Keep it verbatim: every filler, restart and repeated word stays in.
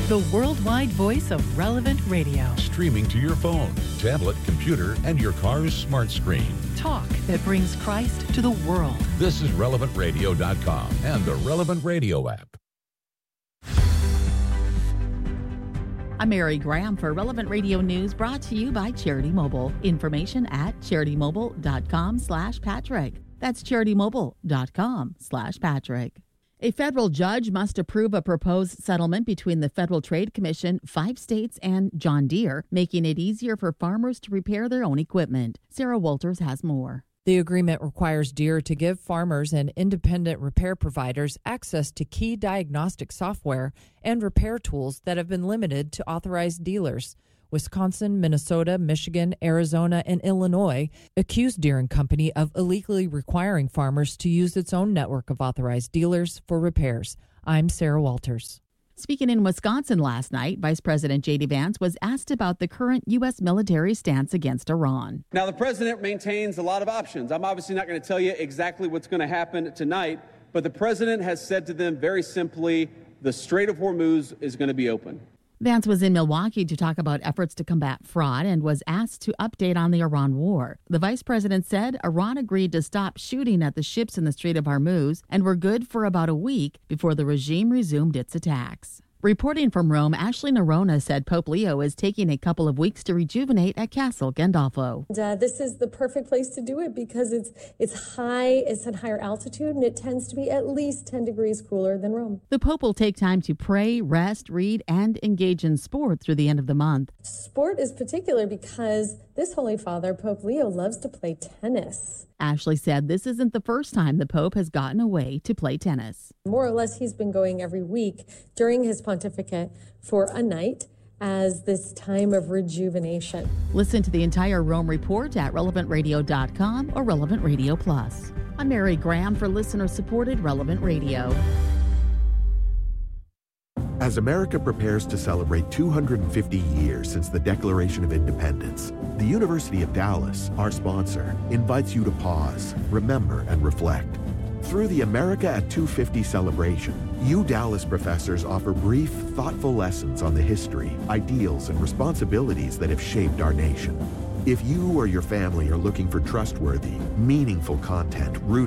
the worldwide voice of Relevant Radio. Streaming to your phone, tablet, computer, and your car's smart screen. Talk that brings Christ to the world. This is relevant radio dot com and the Relevant Radio app. I'm Mary Graham for Relevant Radio News, brought to you by Charity Mobile. Information at charity mobile dot com slash Patrick. That's charity mobile dot com slash Patrick. A federal judge must approve a proposed settlement between the Federal Trade Commission, five states, and John Deere, making it easier for farmers to repair their own equipment. Sarah Walters has more. The agreement requires Deere to give farmers and independent repair providers access to key diagnostic software and repair tools that have been limited to authorized dealers. Wisconsin, Minnesota, Michigan, Arizona, and Illinois accused Deere and Company of illegally requiring farmers to use its own network of authorized dealers for repairs. I'm Sarah Walters. Speaking in Wisconsin last night, Vice President J D Vance was asked about the current U S military stance against Iran. Now, the president maintains a lot of options. I'm obviously not going to tell you exactly what's going to happen tonight, but the president has said to them very simply, the Strait of Hormuz is going to be open. Vance was in Milwaukee to talk about efforts to combat fraud and was asked to update on the Iran war. The vice president said Iran agreed to stop shooting at the ships in the Strait of Hormuz and were good for about a week before the regime resumed its attacks. Reporting from Rome, Ashley Nerona said Pope Leo is taking a couple of weeks to rejuvenate at Castle Gandolfo. And, uh, this is the perfect place to do it because it's it's high, it's at higher altitude, and it tends to be at least ten degrees cooler than Rome. The Pope will take time to pray, rest, read, and engage in sport through the end of the month. Sport is particular because this Holy Father, Pope Leo, loves to play tennis. Ashley said this isn't the first time the Pope has gotten away to play tennis. More or less, he's been going every week during his pontificate for a night as this time of rejuvenation. Listen to the entire Rome Report at relevant radio dot com or Relevant Radio Plus. I'm Mary Graham for listener-supported Relevant Radio. As America prepares to celebrate two hundred fifty years since the Declaration of Independence, the University of Dallas, our sponsor, invites you to pause, remember, and reflect. Through the America at two fifty celebration, you Dallas professors offer brief, thoughtful lessons on the history, ideals, and responsibilities that have shaped our nation. If you or your family are looking for trustworthy, meaningful content rooted